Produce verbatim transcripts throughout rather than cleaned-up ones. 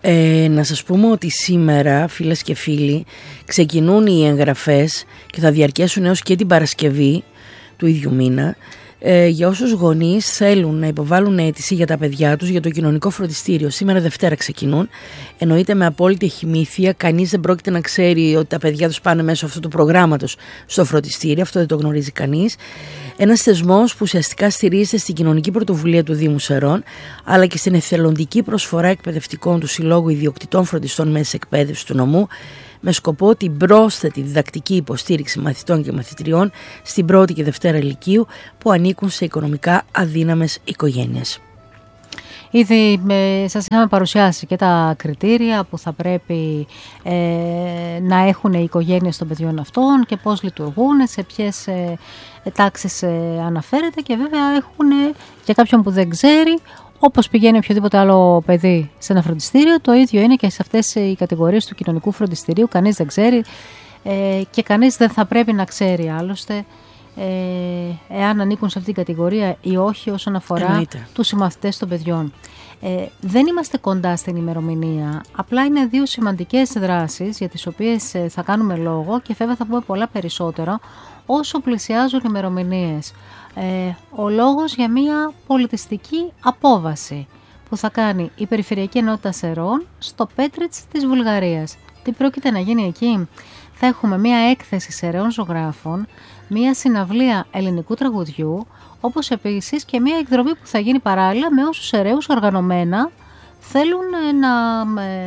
Ε, να σας πούμε ότι σήμερα, φίλες και φίλοι, ξεκινούν οι εγγραφές και θα διαρκέσουν έως και την Παρασκευή του ίδιου μήνα, ε, για όσους γονείς θέλουν να υποβάλουν αίτηση για τα παιδιά τους για το κοινωνικό φροντιστήριο. Σήμερα Δευτέρα ξεκινούν. Εννοείται με απόλυτη εχημήθεια. Κανείς δεν πρόκειται να ξέρει ότι τα παιδιά τους πάνε μέσω αυτού του προγράμματος στο φροντιστήριο. Αυτό δεν το γνωρίζει κανείς. Ένας θεσμός που ουσιαστικά στηρίζεται στην κοινωνική πρωτοβουλία του Δήμου Σερών, αλλά και στην εθελοντική προσφορά εκπαιδευτικών του Συλλόγου Ιδιοκτητών Φροντιστών Μέσης Εκπαίδευσης του νομού, με σκοπό την πρόσθετη διδακτική υποστήριξη μαθητών και μαθητριών στην πρώτη και δευτέρα ηλικίου που ανήκουν σε οικονομικά αδύναμες οικογένειες. Ήδη ε, σας είχαμε παρουσιάσει και τα κριτήρια που θα πρέπει ε, να έχουν οι οικογένειες των παιδιών αυτών και πώς λειτουργούν, σε ποιες ε, τάξεις ε, αναφέρεται, και βέβαια έχουν για κάποιον που δεν ξέρει, όπως πηγαίνει οποιοδήποτε άλλο παιδί σε ένα φροντιστήριο, το ίδιο είναι και σε αυτές οι κατηγορίες του κοινωνικού φροντιστηρίου. Κανείς δεν ξέρει ε, και κανείς δεν θα πρέπει να ξέρει άλλωστε ε, εάν ανήκουν σε αυτήν την κατηγορία ή όχι όσον αφορά Εννοείται. τους συμμαθητές των παιδιών. Ε, δεν είμαστε κοντά στην ημερομηνία, απλά είναι δύο σημαντικές δράσεις για τις οποίες ε, θα κάνουμε λόγο και βέβαια θα πούμε πολλά περισσότερα όσο πλησιάζουν οι ημερομηνίες. Ε, ο λόγος για μια πολιτιστική απόβαση που θα κάνει η Περιφερειακή Ενότητα Σερών στο Πέτριτς της Βουλγαρίας. Τι πρόκειται να γίνει εκεί? Θα έχουμε μια έκθεση σεραίων ζωγράφων, μια συναυλία ελληνικού τραγουδιού, όπως επίσης και μια εκδρομή που θα γίνει παράλληλα με όσους σεραίους οργανωμένα θέλουν να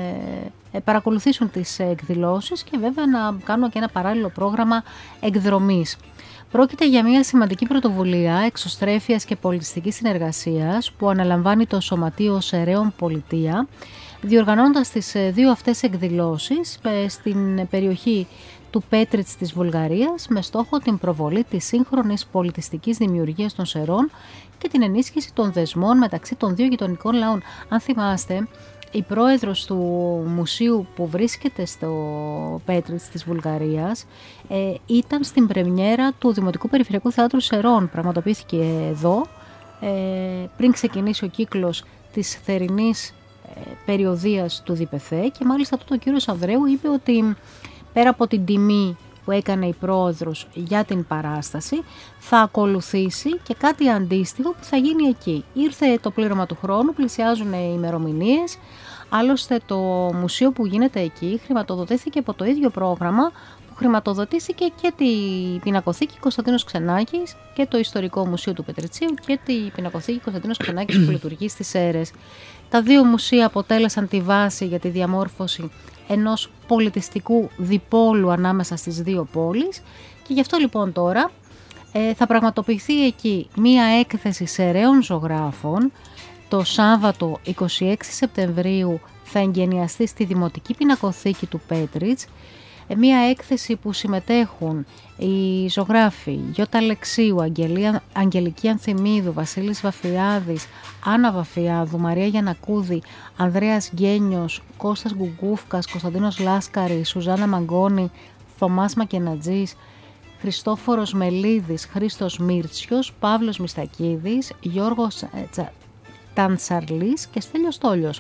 ε, παρακολουθήσουν τις εκδηλώσεις και βέβαια να κάνουν και ένα παράλληλο πρόγραμμα εκδρομής. Πρόκειται για μια σημαντική πρωτοβουλία εξωστρέφειας και πολιτιστικής συνεργασίας που αναλαμβάνει το Σωματείο Σεραίων Πολιτεία, διοργανώνοντας τις δύο αυτές εκδηλώσεις στην περιοχή του Πέτριτς της Βουλγαρίας με στόχο την προβολή της σύγχρονης πολιτιστικής δημιουργίας των Σερών και την ενίσχυση των δεσμών μεταξύ των δύο γειτονικών λαών. Αν θυμάστε, η πρόεδρος του μουσείου που βρίσκεται στο Πέτριτς της Βουλγαρίας ε, ήταν στην πρεμιέρα του Δημοτικού Περιφερειακού Θεάτρου Σερών. Πραγματοποιήθηκε εδώ ε, πριν ξεκινήσει ο κύκλος της θερινής ε, περιοδίας του ΔΙΠΕΘΕ, και μάλιστα τότε ο κύριος Ανδρέου είπε ότι πέρα από την τιμή που έκανε η πρόεδρος για την παράσταση, θα ακολουθήσει και κάτι αντίστοιχο που θα γίνει εκεί. Ήρθε το πλήρωμα του χρόνου, πλησιάζουν οι ημερομηνίες. Άλλωστε το μουσείο που γίνεται εκεί χρηματοδοτήθηκε από το ίδιο πρόγραμμα που χρηματοδοτήθηκε και τη πινακοθήκη Κωνσταντίνος Ξενάκης και το Ιστορικό Μουσείο του Πετριτσίου και τη πινακοθήκη Κωνσταντίνος Ξενάκης που λειτουργεί στις Σέρρες. Τα δύο μουσεία αποτέλεσαν τη βάση για τη διαμόρφωση ενός πολιτιστικού διπόλου ανάμεσα στις δύο πόλεις, και γι' αυτό λοιπόν τώρα ε, θα πραγματοποιηθεί εκεί μία έκθεση σεραίων ζωγράφων. Το Σάββατο εικοστή έκτη Σεπτεμβρίου θα εγγενιαστεί στη Δημοτική Πινακοθήκη του Πέτριτς, ε, μία έκθεση που συμμετέχουν οι ζωγράφοι Γιώτα Αλεξίου, Αγγελία, Αγγελική Ανθιμίδου, Βασίλης Βαφιάδης, Άννα Βαφιάδου, Μαρία Γιαννακούδη, Ανδρέας Γκένιος, Κώστας Γκουγκούφκας, Κωνσταντίνος Λάσκαρης, Σουζάνα Μαγκόνη, Θωμάς Μακενατζής, Χριστόφορος Μελίδης, Χρήστος Μίρτσιος, Παύλος Μιστακίδης, Γιώργος Τσα... Ταντσαρλής και Στέλιος Στόλιος.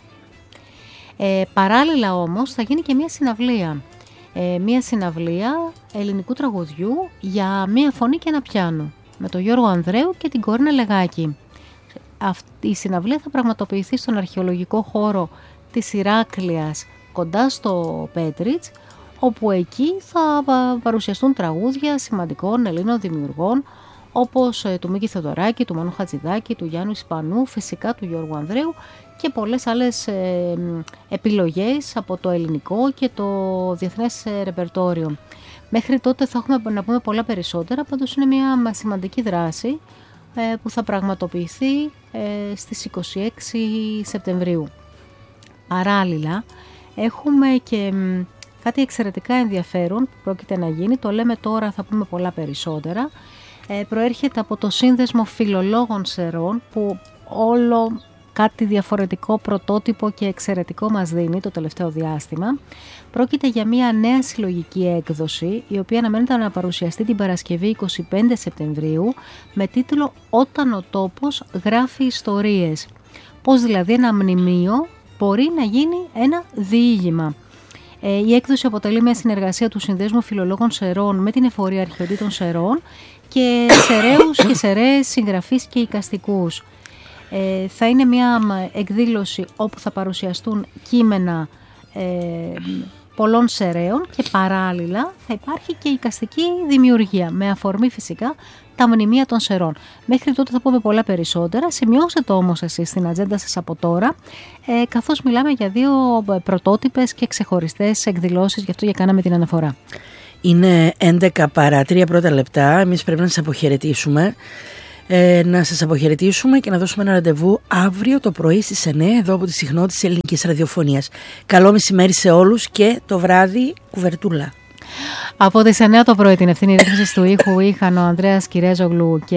Ε, παράλληλα όμως θα γίνει και μια συναυλία. Ε, μια συναυλία ελληνικού τραγουδιού για μια φωνή και ένα πιάνο με τον Γιώργο Ανδρέου και την Κορίνα Λεγάκη. Αυτή η συναυλία θα πραγματοποιηθεί στον αρχαιολογικό χώρο της Ηράκλειας κοντά στο Πέτριτς, όπου εκεί θα παρουσιαστούν τραγούδια σημαντικών Ελλήνων δημιουργών όπως του Μίκη Θεοδωράκη, του Μανού Χατζηδάκη, του Γιάννου Ισπανού, φυσικά του Γιώργου Ανδρέου και πολλές άλλες ε, επιλογές από το ελληνικό και το διεθνές ε, ρεπερτόριο. Μέχρι τότε θα έχουμε να πούμε πολλά περισσότερα, πάντως είναι μια σημαντική δράση ε, που θα πραγματοποιηθεί ε, στις εικοστή έκτη Σεπτεμβρίου. Παράλληλα έχουμε και μ, κάτι εξαιρετικά ενδιαφέρον που πρόκειται να γίνει, το λέμε τώρα, θα πούμε πολλά περισσότερα. Ε, προέρχεται από το Σύνδεσμο Φιλολόγων Σερών που όλο κάτι διαφορετικό, πρωτότυπο και εξαιρετικό μας δίνει το τελευταίο διάστημα. Πρόκειται για μια νέα συλλογική έκδοση η οποία αναμένεται να παρουσιαστεί την Παρασκευή εικοστή πέμπτη Σεπτεμβρίου με τίτλο «Όταν ο τόπος γράφει ιστορίες». Πώς δηλαδή ένα μνημείο μπορεί να γίνει ένα διήγημα. Η έκδοση αποτελεί μια συνεργασία του Συνδέσμου Φιλολόγων Σερών με την Εφορία Αρχαιοτήτων Σερών και σεραίους και σεραίες συγγραφείς και εικαστικούς. Ε, θα είναι μια εκδήλωση όπου θα παρουσιαστούν κείμενα ε, πολλών σεραίων και παράλληλα θα υπάρχει και εικαστική δημιουργία, με αφορμή φυσικά τα μνημεία των σερών. Μέχρι τότε θα πούμε πολλά περισσότερα. Σημειώστε το όμως εσείς στην ατζέντα σας από τώρα, ε, καθώς μιλάμε για δύο πρωτότυπες και ξεχωριστές εκδηλώσεις, γι' αυτό για κάναμε την αναφορά. Είναι έντεκα παρά τρία πρώτα λεπτά, εμείς πρέπει να σας αποχαιρετήσουμε. Ε, να σας αποχαιρετήσουμε και να δώσουμε ένα ραντεβού αύριο το πρωί στις εννιά εδώ από τη συχνότητα της Ελληνικής Ραδιοφωνίας. Καλό μεσημέρι σε όλους και το βράδυ κουβερτούλα. Από τις εννιά το πρωί την ευθύνη ρύθμισης του ήχου είχαν ο Ανδρέας Κυρέζογλου και